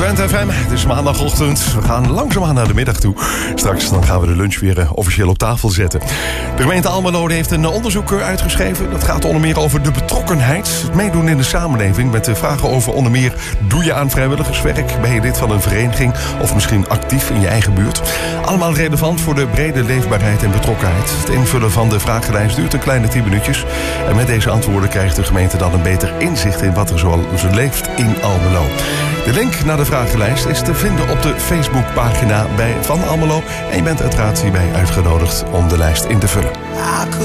Twente FM, het is maandagochtend. We gaan langzaamaan naar de middag toe. Straks dan gaan we de lunch weer officieel op tafel zetten. De gemeente Almelo heeft een onderzoek uitgeschreven. Dat gaat onder meer over de betrokkenheid. Het meedoen in de samenleving met de vragen over onder meer... doe je aan vrijwilligerswerk? Ben je lid van een vereniging? Of misschien actief in je eigen buurt? Allemaal relevant voor de brede leefbaarheid en betrokkenheid. Het invullen van de vragenlijst duurt een kleine 10 minuutjes. En met deze antwoorden krijgt de gemeente dan een beter inzicht in wat er zoal leeft in Almelo. De link naar de vragenlijst is te vinden op de Facebookpagina van Almelo. En je bent uiteraard hierbij uitgenodigd om de lijst in te vullen.